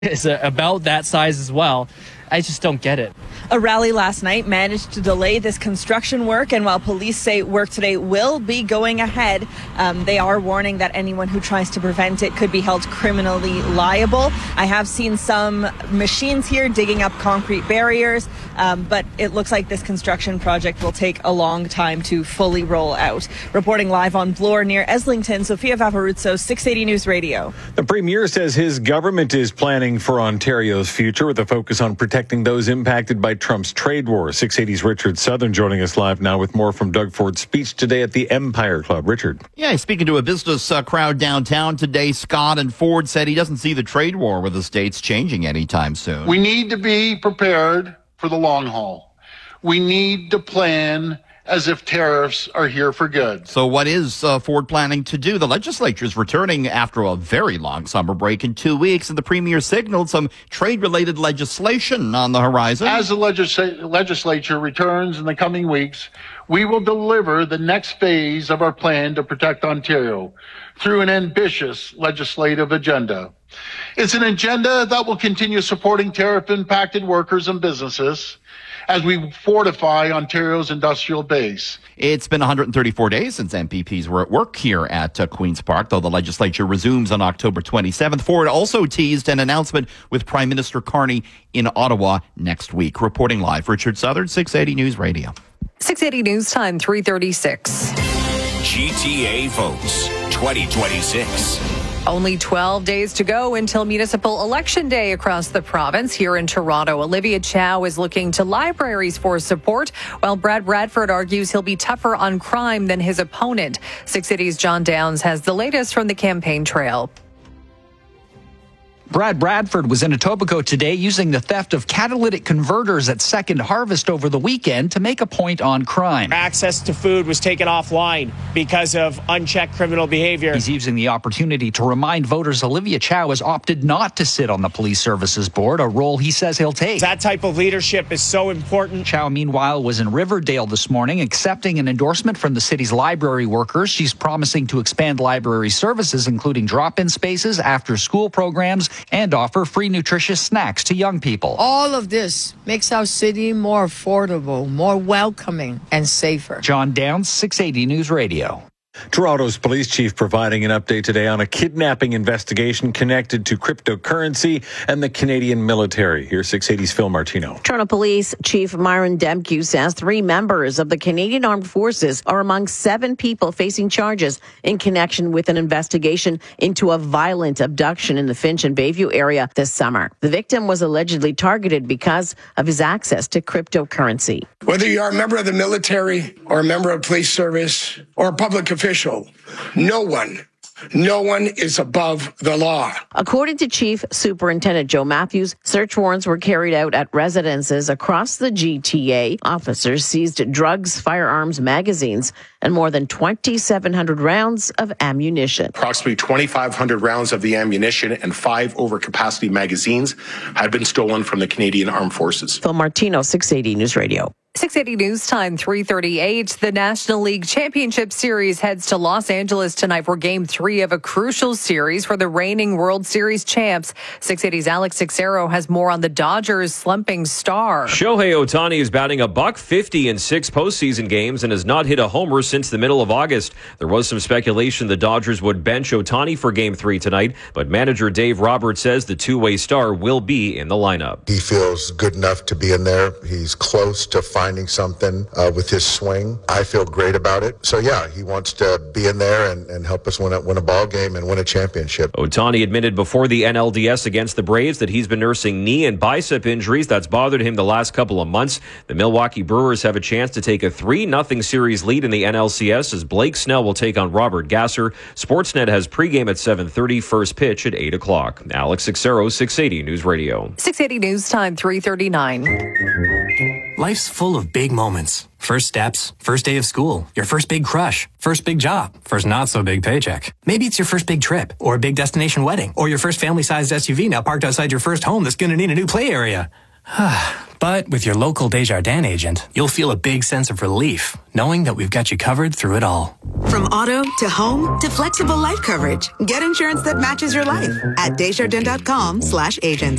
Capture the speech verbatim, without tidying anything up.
is about that size as well. I just don't get it. A rally last night managed to delay this construction work, and while police say work today will be going ahead, um, they are warning that anyone who tries to prevent it could be held criminally liable. I have seen some machines here digging up concrete barriers, um, but it looks like this construction project will take a long time to fully roll out. Reporting live on Bloor near Eslington, Sophia Vaporuzzo, six eighty News Radio. The Premier says his government is planning for Ontario's future with a focus on protecting those impacted by Trump's trade war. six eighty's Richard Southern joining us live now with more from Doug Ford's speech today at the Empire Club. Richard. Yeah, speaking to a business uh, crowd downtown today, Scott and Ford said he doesn't see the trade war with the states changing anytime soon. We need to be prepared for the long haul. We need to plan as if tariffs are here for good. So what is uh, Ford planning to do? The legislature is returning after a very long summer break in two weeks, and the Premier signaled some trade-related legislation on the horizon. As the legisl- legislature returns in the coming weeks, we will deliver the next phase of our plan to protect Ontario through an ambitious legislative agenda. It's an agenda that will continue supporting tariff-impacted workers and businesses as we fortify Ontario's industrial base. It's been one hundred thirty-four days since M P Ps were at work here at uh, Queen's Park, though the legislature resumes on October twenty-seventh. Ford also teased an announcement with Prime Minister Carney in Ottawa next week. Reporting live, Richard Southern, six eighty News Radio. six eighty News Time, three thirty-six. G T A votes twenty twenty-six. Only twelve days to go until municipal election day across the province. Here in Toronto, Olivia Chow is looking to libraries for support, while Brad Bradford argues he'll be tougher on crime than his opponent. six Cities' John Downs has the latest from the campaign trail. Brad Bradford was in Etobicoke today using the theft of catalytic converters at Second Harvest over the weekend to make a point on crime. Access to food was taken offline because of unchecked criminal behavior. He's using the opportunity to remind voters Olivia Chow has opted not to sit on the Police Services Board, a role he says he'll take. That type of leadership is so important. Chow, meanwhile, was in Riverdale this morning accepting an endorsement from the city's library workers. She's promising to expand library services, including drop-in spaces, after-school programs, and offer free nutritious snacks to young people. All of this makes our city more affordable, more welcoming, and safer. John Downs, six eighty News Radio. Toronto's police chief providing an update today on a kidnapping investigation connected to cryptocurrency and the Canadian military. Here's six eighty's Phil Martino. Toronto Police Chief Myron Demke says three members of the Canadian Armed Forces are among seven people facing charges in connection with an investigation into a violent abduction in the Finch and Bayview area this summer. The victim was allegedly targeted because of his access to cryptocurrency. Whether you are a member of the military or a member of police service or a public official, no one, no one is above the law. According to Chief Superintendent Joe Matthews, search warrants were carried out at residences across the G T A. Officers seized drugs, firearms, magazines, and more than twenty-seven hundred rounds of ammunition. Approximately twenty-five hundred rounds of the ammunition and five overcapacity magazines had been stolen from the Canadian Armed Forces. Phil Martino, six eighty News Radio. six eighty News Time, three thirty-eight. The National League Championship Series heads to Los Angeles tonight for Game three of a crucial series for the reigning World Series champs. six eighty's Alex Sixero has more on the Dodgers' slumping star. Shohei Ohtani is batting a buck fifty in six postseason games and has not hit a homer since the middle of August. There was some speculation the Dodgers would bench Ohtani for Game three tonight, but manager Dave Roberts says the two-way star will be in the lineup. He feels good enough to be in there. He's close to finding something uh, with his swing. I feel great about it. So yeah, he wants to be in there and, and help us win a, win a ball game and win a championship. Ohtani admitted before the N L D S against the Braves that he's been nursing knee and bicep injuries that's bothered him the last couple of months. The Milwaukee Brewers have a chance to take a three nothing series lead in the N L C S as Blake Snell will take on Robert Gasser. Sportsnet has pregame at seven thirty, first pitch at eight o'clock. Alex Sixero, six eighty News Radio. six eighty News Time, three thirty-nine. Life's full of big moments. First steps, first day of school, your first big crush, first big job, first not so big paycheck. Maybe it's your first big trip, or a big destination wedding, or your first family-sized S U V now parked outside your first home that's going to need a new play area. But with your local Desjardins agent, you'll feel a big sense of relief, knowing that we've got you covered through it all. From auto to home to flexible life coverage, get insurance that matches your life at Desjardins dot com slash agents.